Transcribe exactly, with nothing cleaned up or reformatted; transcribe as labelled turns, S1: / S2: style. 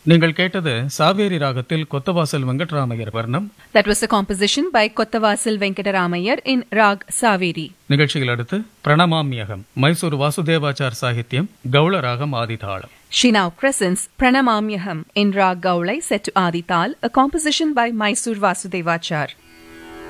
S1: நீங்கள் கேட்டது சாவேரி ராகத்தில் கொத்தவாசல் வெங்கட்ராமையர் வர்ணம்.
S2: That was a composition by Kottavasil Venkataramayar in Rag Saveri.
S1: நிகழ்ச்சியில் அடுத்து பிரணமாம்யகம், மைசூர் வாசுதேவாச்சார் சாகித்யம், கௌள ராகம் ஆதிதாளம்.
S2: She now presents Pranamamyaham in Rag Gaulai set to Adital, a composition by Mysore Vasudevachar.